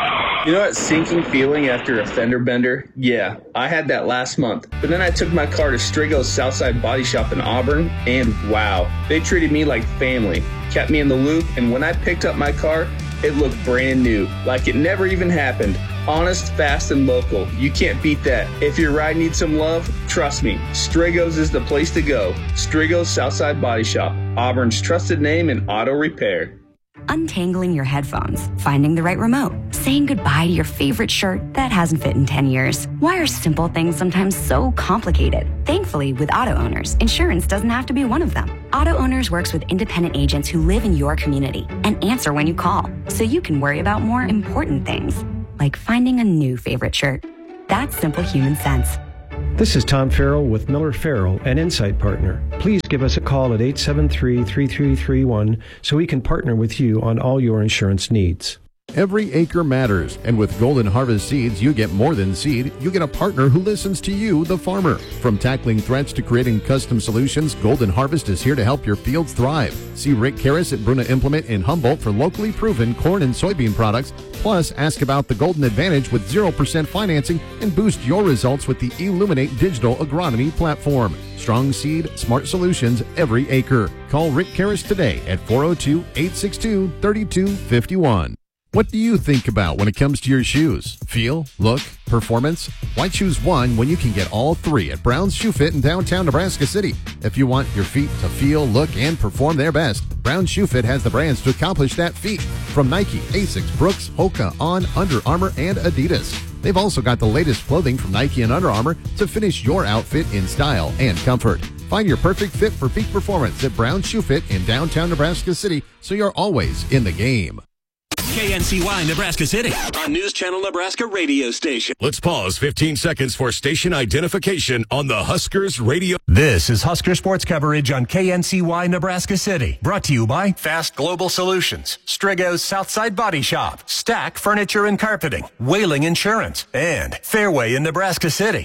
You know that sinking feeling after a fender bender? Yeah, I had that last month. But then I took my car to Strigo's Southside Body Shop in Auburn, and wow, they treated me like family, kept me in the loop, and when I picked up my car, it looked brand new, like it never even happened. Honest, fast, and local. You can't beat that. If your ride needs some love, trust me, Strigo's is the place to go. Strigo's Southside Body Shop, Auburn's trusted name in auto repair. Untangling your headphones, finding the right remote, saying goodbye to your favorite shirt that hasn't fit in 10 years. Why are simple things sometimes so complicated? Thankfully, with Auto Owners, insurance doesn't have to be one of them. Auto Owners works with independent agents who live in your community and answer when you call, so you can worry about more important things, like finding a new favorite shirt. That's simple human sense. This is Tom Farrell with Miller Farrell, an Insight Partner. Please give us a call at 873-3331 so we can partner with you on all your insurance needs. Every acre matters, and with Golden Harvest Seeds, you get more than seed. You get a partner who listens to you, the farmer. From tackling threats to creating custom solutions, Golden Harvest is here to help your fields thrive. See Rick Karras at Bruna Implement in Humboldt for locally proven corn and soybean products. Plus, ask about the Golden Advantage with 0% financing and boost your results with the Illuminate Digital Agronomy platform. Strong seed, smart solutions every acre. Call Rick Karras today at 402-862-3251. What do you think about when it comes to your shoes? Feel, look, performance? Why choose one when you can get all three at Brown's Shoe Fit in downtown Nebraska City? If you want your feet to feel, look, and perform their best, Brown's Shoe Fit has the brands to accomplish that feat. From Nike, Asics, Brooks, Hoka, On, Under Armour, and Adidas. They've also got the latest clothing from Nike and Under Armour to finish your outfit in style and comfort. Find your perfect fit for peak performance at Brown's Shoe Fit in downtown Nebraska City, so you're always in the game. KNCY Nebraska City, a News Channel Nebraska radio station. Let's pause 15 seconds for station identification on the Huskers radio. This is Husker sports coverage on KNCY Nebraska City. Brought to you by Fast Global Solutions, Strigo's Southside Body Shop, Stack Furniture and Carpeting, Whaling Insurance, and Fairway in Nebraska City.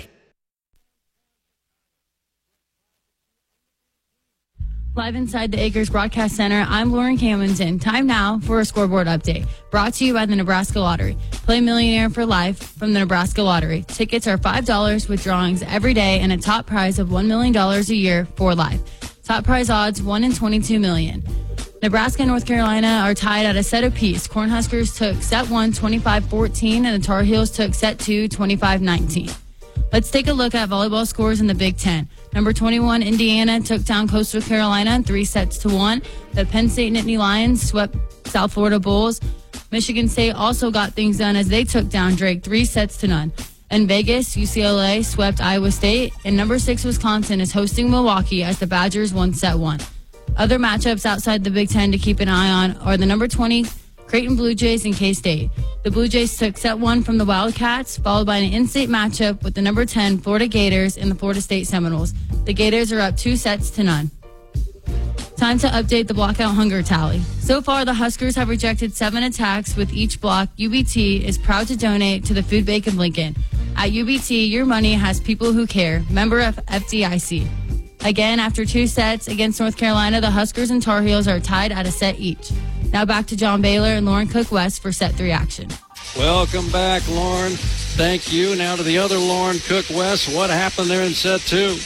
Live inside the Acres Broadcast Center, I'm Lauren Camington. Time now for a scoreboard update. Brought to you by the Nebraska Lottery. Play Millionaire for Life from the Nebraska Lottery. Tickets are $5 with drawings every day and a top prize of $1 million a year for life. Top prize odds, 1 in 22 million. Nebraska and North Carolina are tied at a set apiece. Cornhuskers took set 1, 25-14, and the Tar Heels took set 2, 25-19. Let's take a look at volleyball scores in the Big Ten. Number 21, Indiana took down Coastal Carolina in 3-1. The Penn State Nittany Lions swept South Florida Bulls. Michigan State also got things done as they took down Drake 3-0. In Vegas, UCLA swept Iowa State. And number 6, Wisconsin is hosting Milwaukee as the Badgers won set 1. Other matchups outside the Big Ten to keep an eye on are the number 20 Creighton Blue Jays and K-State. The Blue Jays took set 1 from the Wildcats, followed by an in-state matchup with the number 10 Florida Gators and the Florida State Seminoles. The Gators are up 2-0. Time to update the blockout hunger tally. So far, the Huskers have rejected 7 attacks. With each block, UBT is proud to donate to the Food Bank of Lincoln. At UBT, your money has people who care. Member of FDIC. Again, after 2 sets against North Carolina, the Huskers and Tar Heels are tied at a set each. Now back to John Baylor and Lauren Cook-West for set 3 action. Welcome back, Lauren. Thank you. Now to the other Lauren Cook-West. What happened there in set 2?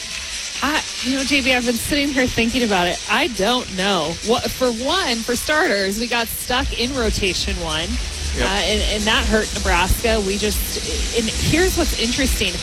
JB, I've been sitting here thinking about it. I don't know. For starters, we got stuck in rotation 1. Yep. And that hurt Nebraska. And here's what's interesting.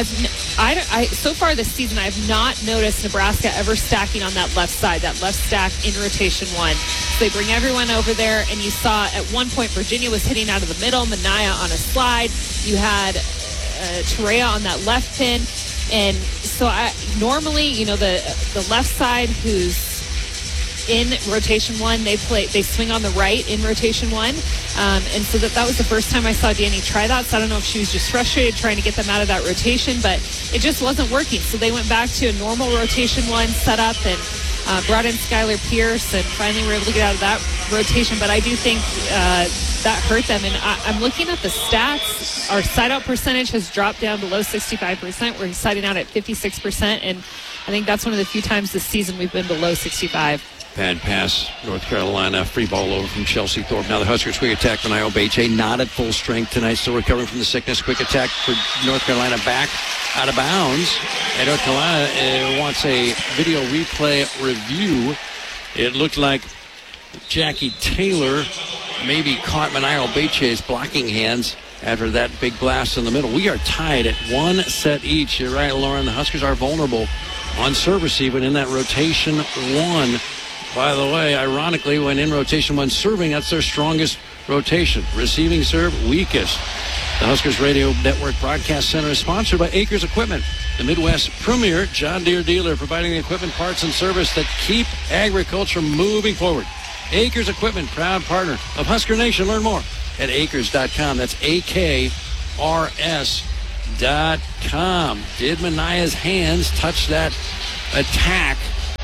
So far this season, I've not noticed Nebraska ever stacking on that left side, that left stack in rotation 1. So they bring everyone over there, and you saw at one point Virginia was hitting out of the middle, Minaya on a slide. You had Terea on that left pin. And so normally, the left side who's in rotation 1, they swing on the right in rotation 1. And so that was the first time I saw Danny try that. So I don't know if she was just frustrated trying to get them out of that rotation, but it just wasn't working. So they went back to a normal rotation 1 setup and brought in Skylar Pierce and finally were able to get out of that rotation. But I do think that hurt them. And I'm looking at the stats. Our side out percentage has dropped down below 65%. We're siding out at 56%. And I think that's one of the few times this season we've been below 65. Bad pass, North Carolina. Free ball over from Chelsea Thorpe. Now the Huskers quick attack for Nio Beche. Not at full strength tonight. Still recovering from the sickness. Quick attack for North Carolina back out of bounds. And North Carolina wants a video replay review. It looked like Jackie Taylor maybe caught Nio Beche's blocking hands after that big blast in the middle. We are tied at 1 set each. You're right, Lauren. The Huskers are vulnerable on serve receive, and in that rotation 1. By the way, ironically, when in rotation 1 serving, that's their strongest rotation. Receiving serve, weakest. The Huskers Radio Network Broadcast Center is sponsored by Acres Equipment, the Midwest premier John Deere dealer, providing the equipment, parts, and service that keep agriculture moving forward. Acres Equipment, proud partner of Husker Nation. Learn more at acres.com. That's AKRS.com. Did Manaya's hands touch that attack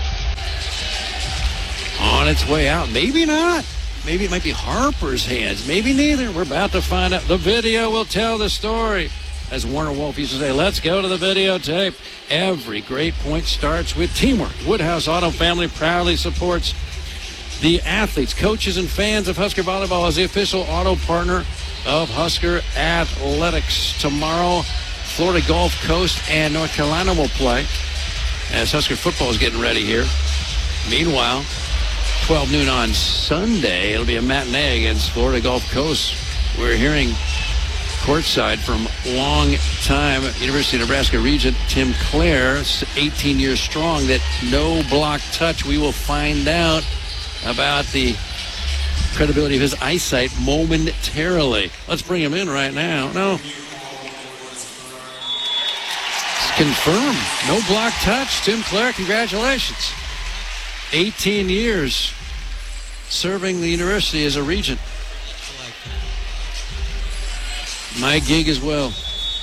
on its way out? Maybe not. Maybe it might be Harper's hands. Maybe neither. We're about to find out. The video will tell the story. As Warner Wolf used to say, let's go to the videotape. Every great point starts with teamwork. Woodhouse Auto Family proudly supports the athletes, coaches, and fans of Husker Volleyball as the official auto partner of Husker Athletics. Tomorrow, Florida Gulf Coast and North Carolina will play as Husker football is getting ready here. Meanwhile, 12 noon on Sunday, it'll be a matinee against Florida Gulf Coast. We're hearing courtside from long-time University of Nebraska Regent Tim Clare, 18 years strong, that no block touch. We will find out about the credibility of his eyesight momentarily. Let's bring him in right now. No. It's confirmed. No block touch. Tim Clare, congratulations. 18 years serving the university as a regent. My gig as well.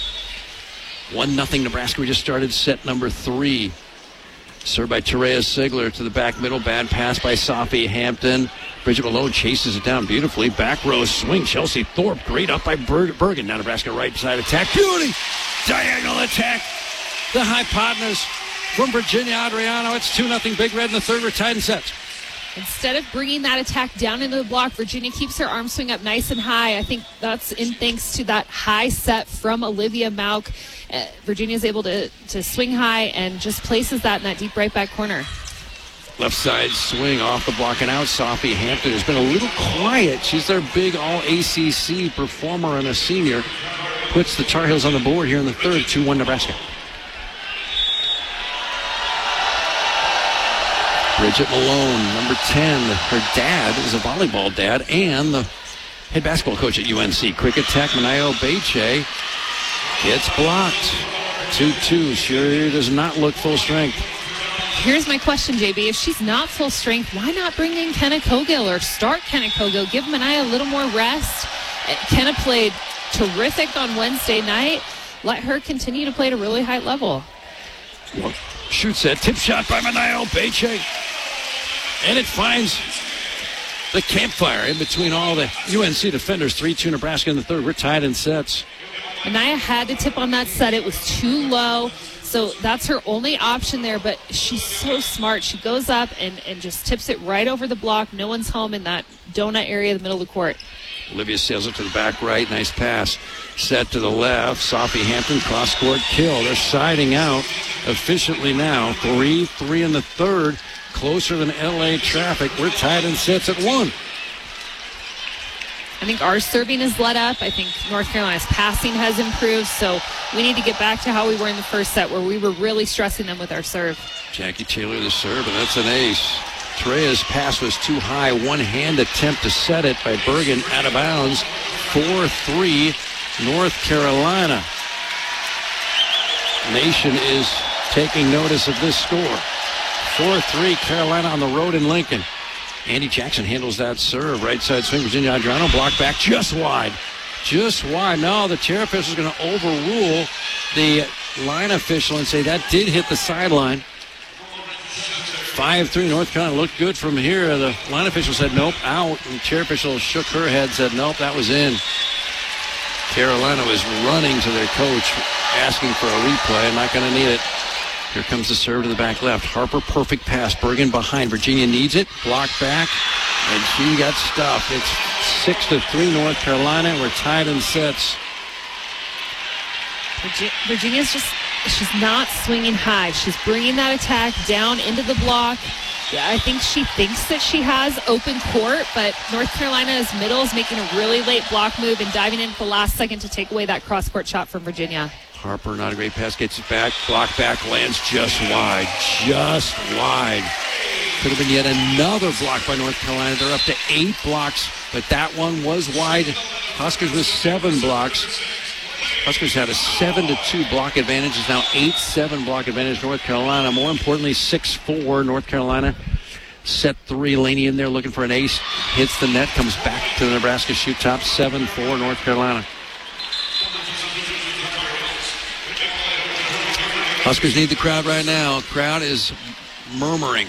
1-0 Nebraska. We just started set number 3. Served by Terea Sigler to the back middle. Bad pass by Safi Hampton. Bridget Malone chases it down beautifully. Back row swing. Chelsea Thorpe. Great up by Bergen. Now Nebraska right side attack. Beauty. Diagonal attack. The hypotenuse from Virginia Adriano. It's 2-0 Big Red in the third. We're tied in sets. Instead of bringing that attack down into the block, Virginia keeps her arm swing up nice and high. I think that's in thanks to that high set from Olivia Mauk. Virginia's able to swing high and just places that in that deep right back corner. Left side swing off the block and out. Safi Hampton has been a little quiet. She's their big all-ACC performer and a senior. Puts the Tar Heels on the board here in the third. 2-1 Nebraska. Bridget Malone, number 10. Her dad is a volleyball dad and the head basketball coach at UNC. Quick attack, Nio Beche gets blocked. 2-2. Sure does not look full strength. Here's my question, JB. If she's not full strength, why not bring in Kenna Cogill or start Kenna Cogill? Give Mania a little more rest. Kenna played terrific on Wednesday night. Let her continue to play at a really high level. Well, shoots that tip shot by Nio Beche. And it finds the campfire in between all the UNC defenders. 3-2 Nebraska in the third. We're tied in sets. Mania had to tip on that set. It was too low. So that's her only option there. But she's so smart. She goes up and just tips it right over the block. No one's home in that donut area in the middle of the court. Olivia sails it to the back right. Nice pass. Set to the left. Safi Hampton cross-court kill. They're siding out efficiently now. 3-3 in the third. Closer than LA traffic. We're tied in sets at 1. I think our serving is let up. I think North Carolina's passing has improved. So we need to get back to how we were in the first set where we were really stressing them with our serve. Jackie Taylor the serve, and that's an ace. Treya's pass was too high. One-hand attempt to set it by Bergen out of bounds. 4-3 North Carolina. Nation is taking notice of this score. 4-3 Carolina on the road in Lincoln. Andy Jackson handles that serve. Right side swing. Virginia Adriano blocked back just wide. Just wide. No, the chair official is going to overrule the line official and say that did hit the sideline. 5-3 North Carolina looked good from here. The line official said nope, out. And the chair official shook her head, said nope, that was in. Carolina was running to their coach, asking for a replay. Not going to need it. Here comes the serve to the back left. Harper, perfect pass. Bergen behind. Virginia needs it. Blocked back. And she got stuffed. It's 6-3 North Carolina. We're tied in sets. Virginia's she's not swinging high. She's bringing that attack down into the block. Yeah, I think she thinks that she has open court, but North Carolina's middle is making a really late block move and diving in at the last second to take away that cross-court shot from Virginia. Harper, not a great pass, gets it back. Block back, lands just wide. Just wide. Could have been yet another block by North Carolina. They're up to 8 blocks, but that one was wide. Huskers with 7 blocks. Huskers had a 7-2 block advantage. It's now 8-7 block advantage North Carolina. More importantly, 6-4 North Carolina. Set 3, Laney in there looking for an ace. Hits the net, comes back to the Nebraska shoot top. 7-4 North Carolina. Huskers need the crowd right now. Crowd is murmuring.